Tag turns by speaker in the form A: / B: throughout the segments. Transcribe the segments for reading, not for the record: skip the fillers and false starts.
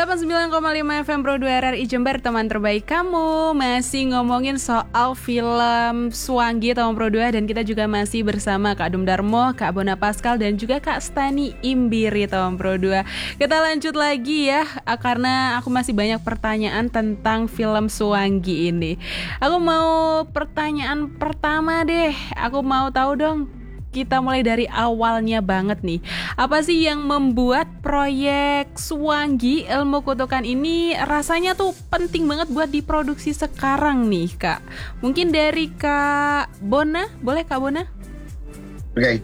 A: 89,5 FM Pro 2 RRI Jember, teman terbaik kamu. Masih ngomongin soal film Suwanggi teman Pro 2. Dan kita juga masih bersama Kak Dum Darmo, Kak Bona Pascal, dan juga Kak Stani Imbiri teman Pro 2. Kita lanjut lagi ya, karena aku masih banyak pertanyaan tentang film Suwanggi ini. Aku mau pertanyaan pertama deh. Aku mau tahu dong, kita mulai dari awalnya banget nih. Apa sih yang membuat proyek Suwanggi Ilmu Kutukan ini rasanya tuh penting banget buat diproduksi sekarang nih, Kak? Mungkin dari Kak Bona, boleh Kak Bona?
B: Oke,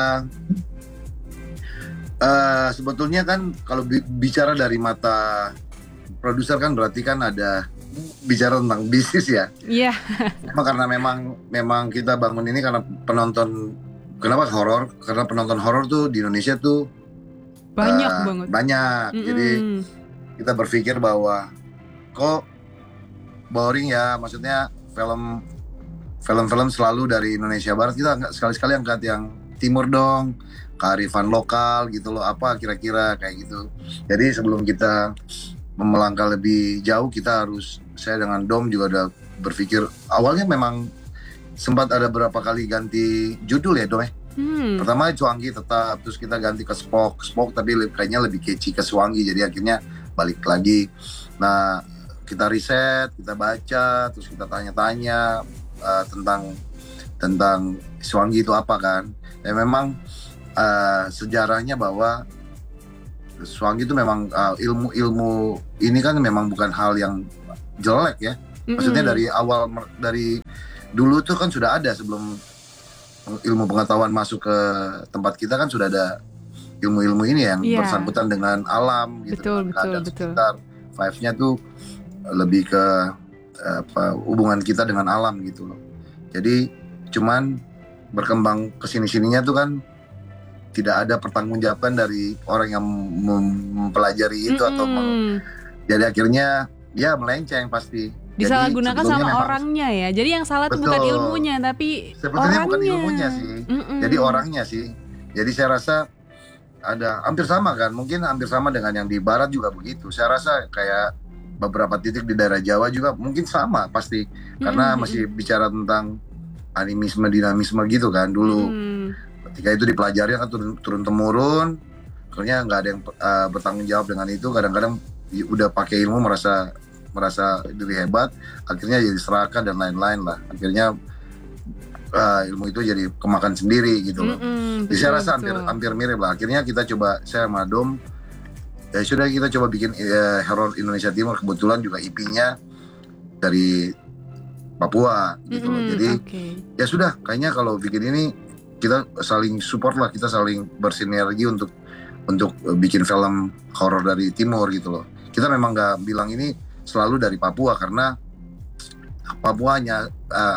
B: sebetulnya kan kalau bicara dari mata produser kan berarti kan ada bicara tentang bisnis ya.
A: Iya.
B: Karena memang kita bangun ini karena penonton. Kenapa horor? Karena penonton horor tuh di Indonesia tuh
A: banyak banget.
B: Banyak. Jadi kita berpikir bahwa kok boring ya, maksudnya film-film selalu dari Indonesia Barat, kita nggak sekali-sekali angkat yang timur dong, kearifan lokal gitu loh, apa kira-kira kayak gitu. Jadi sebelum kita melangkah lebih jauh, saya dengan Dom juga udah berpikir, awalnya memang sempat ada berapa kali ganti judul ya Dom ya. Pertama Suwanggi tetap, terus kita ganti ke Spock tapi kayaknya lebih catchy ke Suwanggi, jadi akhirnya balik lagi. Nah kita riset, kita baca, terus kita tanya-tanya tentang Suwanggi itu apa kan. Ya memang sejarahnya bahwa Suwanggi itu memang ilmu ini kan memang bukan hal yang jelek ya. Maksudnya dari awal, dari dulu tuh kan sudah ada, sebelum ilmu pengetahuan masuk ke tempat kita kan sudah ada ilmu-ilmu ini yang bersangkutan dengan alam gitu. Betul. Sekitar five-nya tuh lebih ke hubungan kita dengan alam gitu loh. Jadi cuman berkembang kesini-sininya tuh kan tidak ada pertanggungjawaban dari orang yang mempelajari itu jadi akhirnya ya melenceng pasti.
A: Disalahgunakan sama orangnya ya. Jadi yang salah itu bukan ilmunya, tapi
B: sebetulnya
A: orangnya.
B: Bukan ilmunya sih. Jadi orangnya sih. Jadi saya rasa ada hampir sama kan. Mungkin hampir sama dengan yang di barat juga begitu. Saya rasa kayak beberapa titik di daerah Jawa juga mungkin sama pasti. Karena masih bicara tentang animisme, dinamisme gitu kan dulu. Ketika itu dipelajari kan turun temurun. Akhirnya nggak ada yang bertanggung jawab dengan itu. Kadang-kadang udah pakai ilmu merasa diri hebat, akhirnya jadi serakah dan lain-lain lah. Akhirnya ilmu itu jadi kemakan sendiri gitu loh. Jadi saya rasa hampir mirip lah. Akhirnya kita coba, saya sama Dom, kita coba bikin horor Indonesia Timur. Kebetulan juga IP-nya dari Papua gitu loh. Jadi ya sudah, kayaknya kalau bikin ini kita saling support lah, kita saling bersinergi untuk bikin film horor dari Timur gitu loh. Kita memang nggak bilang ini selalu dari Papua, karena Papua hanya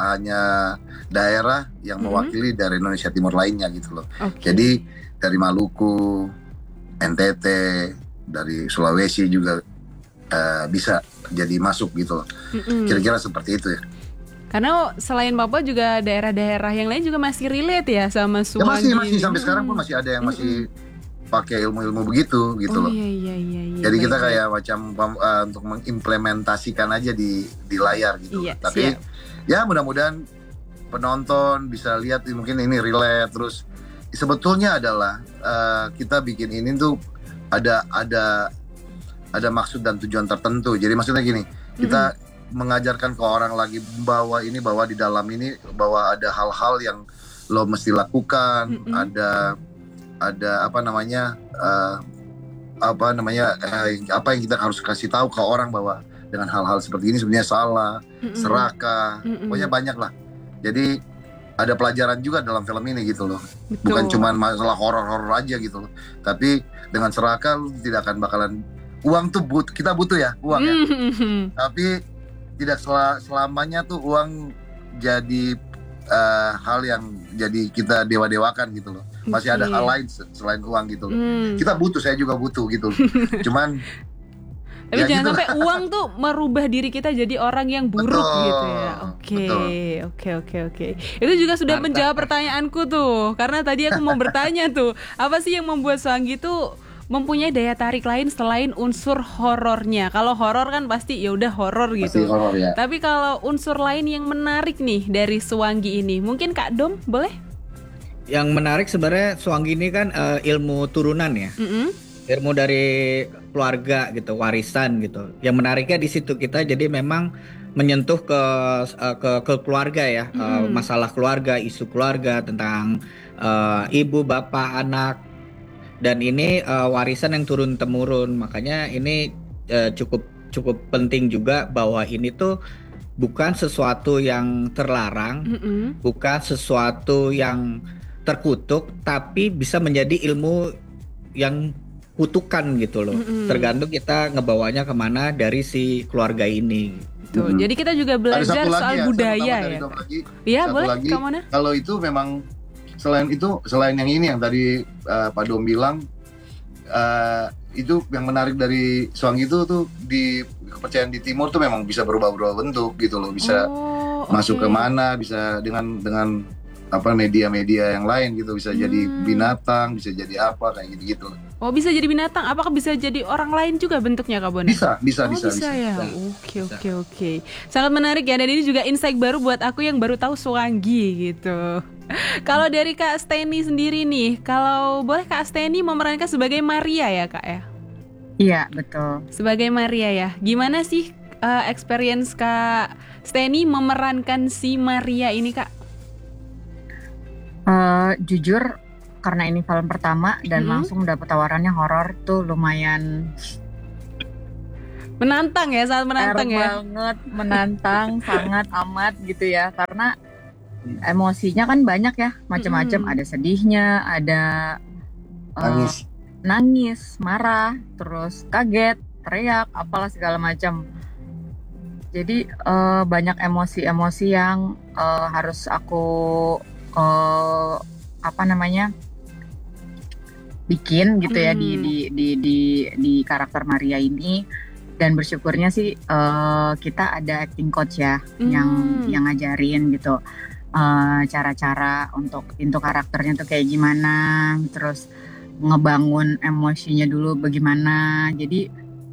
B: daerah yang mewakili dari Indonesia Timur lainnya gitu loh. Jadi dari Maluku, NTT, dari Sulawesi juga bisa jadi masuk gitu loh. Kira-kira seperti itu ya.
A: Karena selain Papua juga daerah-daerah yang lain juga masih relate ya sama Suwanggi.
B: Ya masih sampai sekarang pun masih ada yang masih pakai ilmu-ilmu begitu gitu loh.
A: Iya.
B: Jadi kita kayak macam untuk mengimplementasikan aja di layar gitu. Tapi ya mudah-mudahan penonton bisa lihat, mungkin ini relate. Terus sebetulnya adalah kita bikin ini tuh ada maksud dan tujuan tertentu. Jadi maksudnya gini, kita mengajarkan ke orang lagi bahwa di dalam ini bahwa ada hal-hal yang lo mesti lakukan, ada apa yang kita harus kasih tahu ke orang bahwa dengan hal-hal seperti ini sebenarnya salah, serakah, pokoknya banyak lah. Jadi ada pelajaran juga dalam film ini gitu loh. Betul. Bukan cuma masalah horor-horor aja gitu loh. Tapi dengan serakah lu tidak akan bakalan, uang tuh kita butuh ya uang ya. Tapi tidak selamanya tuh uang jadi hal yang jadi kita dewa-dewakan gitu loh. Masih ada hal lain selain uang gitu loh. Kita butuh, saya juga butuh gitu loh. Cuman
A: tapi
B: ya
A: jangan
B: gitu
A: sampai uang tuh merubah diri kita jadi orang yang buruk gitu ya. Oke. Itu juga sudah menjawab pertanyaanku tuh. Karena tadi aku mau bertanya tuh, apa sih yang membuat Suwanggi tuh mempunyai daya tarik lain selain unsur horornya? Kalau horor kan pasti ya udah horor
B: Pasti
A: gitu.
B: horor ya.
A: Tapi kalau unsur lain yang menarik nih dari Swangi ini, mungkin Kak Dom boleh?
C: Yang menarik sebenarnya Swangi ini kan ilmu turunan ya. Ilmu dari keluarga gitu, warisan gitu. Yang menariknya di situ kita jadi memang menyentuh ke keluarga ya, masalah keluarga, isu keluarga tentang ibu, bapak, anak. Dan ini warisan yang turun temurun. Makanya ini cukup penting juga bahwa ini tuh bukan sesuatu yang terlarang, bukan sesuatu yang terkutuk, tapi bisa menjadi ilmu yang kutukan gitu loh. Tergantung kita ngebawanya kemana dari si keluarga ini.
A: Tuh, jadi kita juga belajar soal budaya ya. Iya, boleh.
B: Lagi, kalau itu memang selain yang ini yang tadi Pak Dom bilang, itu yang menarik dari Swangi itu tuh di kepercayaan di timur tuh memang bisa berubah-ubah bentuk gitu loh, bisa masuk ke mana, bisa dengan apa media-media yang lain gitu, bisa jadi binatang, bisa jadi apa kayak gitu-gitu.
A: Oh, bisa jadi binatang. Apakah bisa jadi orang lain juga bentuknya Kak Bon?
B: Bisa
A: ya. Oke. Sangat menarik ya, dan ini juga insight baru buat aku yang baru tahu Swangi gitu. Kalau dari Kak Steny sendiri nih, kalau boleh Kak Steny memerankan sebagai Maria ya Kak ya?
D: Iya, betul.
A: Sebagai Maria ya. Gimana sih experience Kak Steny memerankan si Maria ini Kak?
D: Jujur karena ini film pertama dan langsung dapet tawarannya horor tuh lumayan
A: menantang ya, sangat menantang ya.
D: Banget, menantang sangat amat gitu ya, karena emosinya kan banyak ya, macam-macam. Ada sedihnya, ada nangis, marah, terus kaget, teriak, apalah segala macam. Jadi banyak emosi-emosi yang harus aku bikin gitu ya di karakter Maria ini. Dan bersyukurnya sih kita ada acting coach ya yang ngajarin gitu cara-cara untuk karakternya tuh kayak gimana, terus ngebangun emosinya dulu bagaimana. Jadi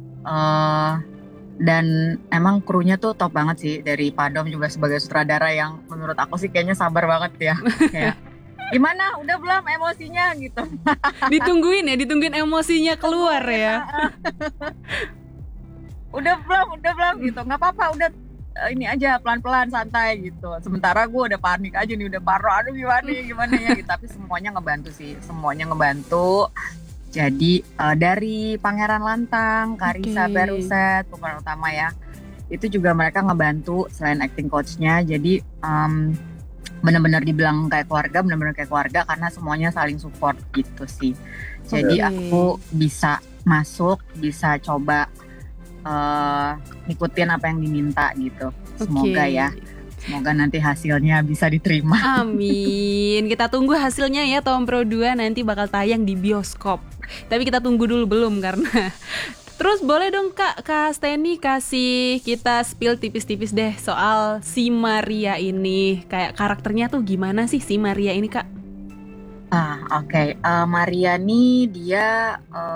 D: dan emang krunya tuh top banget sih, dari Pak Dom juga sebagai sutradara yang menurut aku sih kayaknya sabar banget ya. Kayak gimana, udah belum emosinya gitu.
A: Ditungguin emosinya keluar ya.
D: Udah belum gitu, nggak apa-apa, udah ini aja pelan-pelan santai gitu. Sementara gue udah panik aja nih, udah parno, aduh gimana ya gitu. Tapi semuanya ngebantu. Jadi dari Pangeran Lantang, Karissa Beruset, pemeran utama ya, itu juga mereka ngebantu selain acting coachnya. Jadi benar-benar dibilang kayak keluarga, karena semuanya saling support gitu sih. Jadi aku bisa masuk, bisa coba ngikutin apa yang diminta gitu. Semoga ya, semoga nanti hasilnya bisa diterima.
A: Amin. Kita tunggu hasilnya ya. Tom Pro 2 nanti bakal tayang di bioskop. Tapi kita tunggu dulu belum karena. Terus boleh dong Kak Steny kasih kita spill tipis-tipis deh soal si Maria ini. Kayak karakternya tuh gimana sih si Maria ini Kak?
D: Oke. Maria nih dia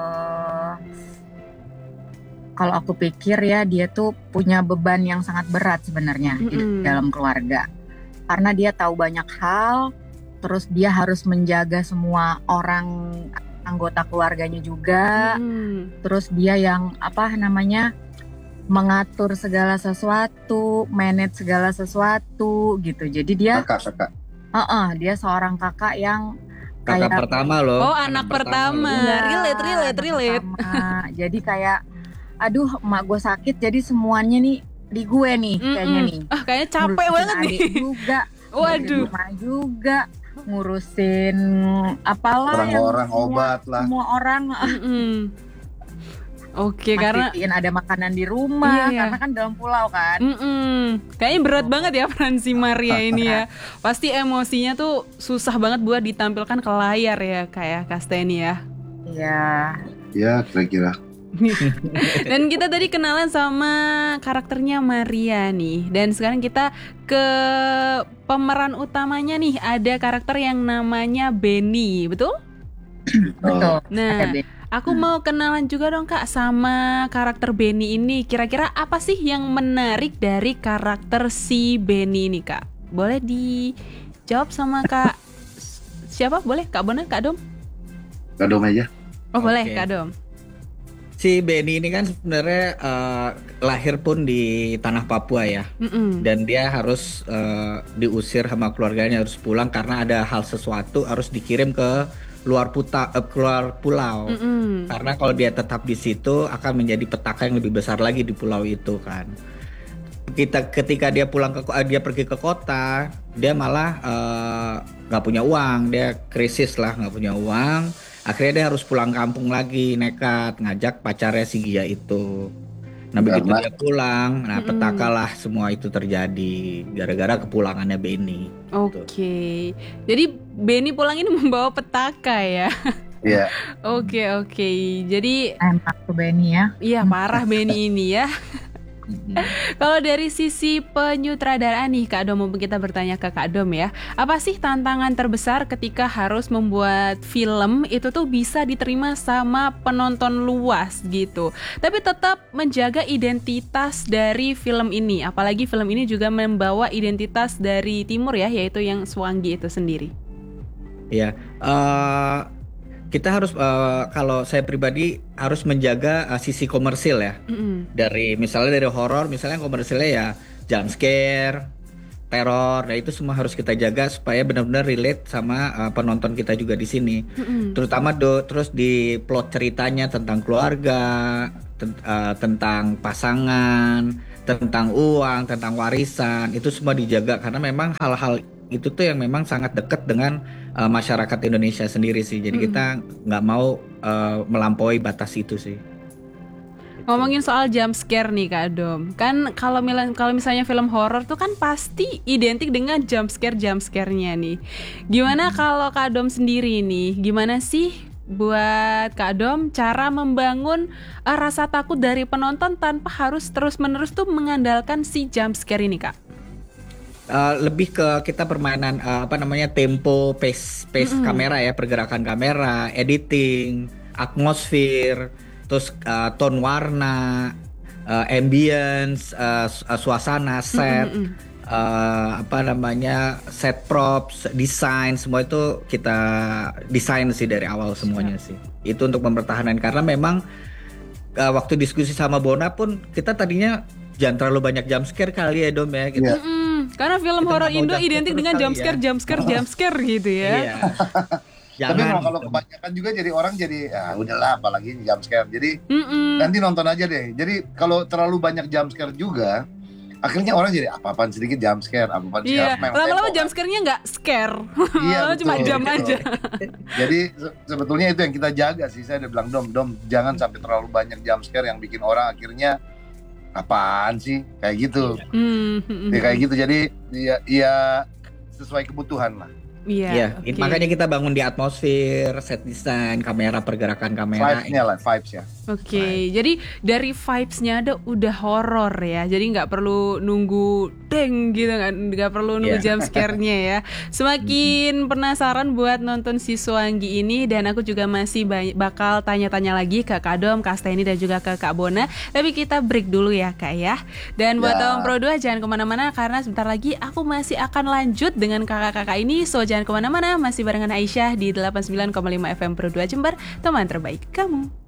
D: kalau aku pikir ya, dia tuh punya beban yang sangat berat sebenarnya di dalam keluarga. Karena dia tahu banyak hal, terus dia harus menjaga semua orang anggota keluarganya juga. Terus dia yang mengatur segala sesuatu, manage segala sesuatu gitu. Jadi dia
B: kakak.
D: Dia seorang kakak yang
C: kakak pertama loh.
A: Oh, anak pertama. Relate.
D: Jadi kayak aduh, emak gue sakit, jadi semuanya nih di gue nih kayaknya nih.
A: Kayaknya capek banget nih.
D: Juga.
A: Waduh.
D: Rumah juga, ngurusin apalah
B: orang-orang, obat lah.
D: Semua orang.
A: Oke, karena
D: ada makanan di rumah, karena kan dalam pulau kan.
A: Kayaknya berat banget ya peran si Maria ini ya. Pasti emosinya tuh susah banget buat ditampilkan ke layar ya, kayak Kak Steny ya.
D: Iya.
B: Ya, kira-kira.
A: Dan kita tadi kenalan sama karakternya Maria nih. Dan sekarang kita ke pemeran utamanya nih. Ada karakter yang namanya Benny, betul?
D: Betul.
A: Nah, Aku mau kenalan juga dong Kak sama karakter Benny ini. Kira-kira apa sih yang menarik dari karakter si Benny ini Kak? Boleh dijawab sama Kak siapa? Boleh Kak Bona, Kak Dom?
B: Kak Dom aja.
A: Oh boleh
C: Oke.
A: Kak Dom.
C: Si Benny ini kan sebenarnya lahir pun di tanah Papua ya. Dan dia harus diusir sama keluarganya, harus pulang karena ada hal sesuatu harus dikirim ke keluar pulau. Karena kalau dia tetap di situ akan menjadi petaka yang lebih besar lagi di pulau itu kan. Ketika dia pergi ke kota, dia malah nggak punya uang, dia krisis lah, nggak punya uang. Akhirnya dia harus pulang kampung lagi, nekat ngajak pacarnya si Gia itu. Nah begitu dia pulang, nah petakalah semua itu terjadi gara-gara kepulangannya Benny.
A: Oke. Jadi Benny pulang ini membawa petaka ya.
B: Iya.
A: Oke. Jadi
D: Enak tuh Benny ya.
A: iya parah Benny ini ya. Kalau dari sisi penyutradaraan nih Kak Dom, mungkin kita bertanya ke Kak Dom ya. Apa sih tantangan terbesar ketika harus membuat film itu tuh bisa diterima sama penonton luas gitu, tapi tetap menjaga identitas dari film ini? Apalagi film ini juga membawa identitas dari timur ya, yaitu yang Swangi itu sendiri.
C: Ya, kita harus kalau saya pribadi harus menjaga sisi komersil ya. Dari horor, misalnya komersilnya ya jump scare, teror, nah itu semua harus kita jaga supaya benar-benar relate sama penonton kita juga di sini. Terutama terus di plot ceritanya tentang keluarga, tentang pasangan, tentang uang, tentang warisan, itu semua dijaga karena memang hal-hal itu tuh yang memang sangat dekat dengan masyarakat Indonesia sendiri sih. Jadi kita nggak mau melampaui batas itu sih.
A: Ngomongin soal jump scare nih Kak Dom, kan kalau misalnya film horor tuh kan pasti identik dengan jump scare-nya nih. Gimana kalau Kak Dom sendiri nih, gimana sih buat Kak Dom cara membangun rasa takut dari penonton tanpa harus terus-menerus tuh mengandalkan si jump scare ini Kak?
C: Lebih ke kita permainan tempo, pace kamera ya, pergerakan kamera, editing, atmosfer, terus tone warna, ambience, suasana, set, set props, desain, semua itu kita desain sih dari awal semuanya sih. Itu untuk mempertahankan karena memang waktu diskusi sama Bona pun kita tadinya jangan terlalu banyak jump scare kali ya Dom ya gitu.
A: Karena film horor Indo identik dengan jump scare gitu ya.
B: Iya. Tapi kalau kebanyakan juga jadi orang jadi udahlah apalagi jump scare. Jadi nanti nonton aja deh. Jadi kalau terlalu banyak jump scare juga akhirnya orang jadi apa-apaan sedikit jump scare, apa-apaan
A: Iya, lama-lama jump scare-nya nggak scare.
B: Iya,
A: cuma jam aja.
B: Jadi sebetulnya itu yang kita jaga sih. Saya udah bilang Dom jangan sampai terlalu banyak jump scare yang bikin orang akhirnya apaan sih kayak gitu. Ya, kayak gitu. Jadi ya sesuai kebutuhan lah.
A: Iya.
C: Makanya kita bangun di atmosfer, set design, kamera, pergerakan kamera.
B: Vibes ya.
A: Oke, jadi dari vibes-nya udah horor ya. Jadi nggak perlu nunggu deng gitu, nggak perlu nunggu jump scare-nya ya. Semakin penasaran buat nonton si Swangi ini, dan aku juga masih bakal tanya-tanya lagi ke Kak Dom, Kak Steny dan juga ke Kak Bona. Tapi kita break dulu ya Kak ya. Dan buat Tahun Pro 2 jangan kemana-mana karena sebentar lagi aku masih akan lanjut dengan kakak-kakak ini. So jangan kemana-mana, masih barengan Aisyah di 89,5 FM Pro 2 Jember, teman terbaik kamu.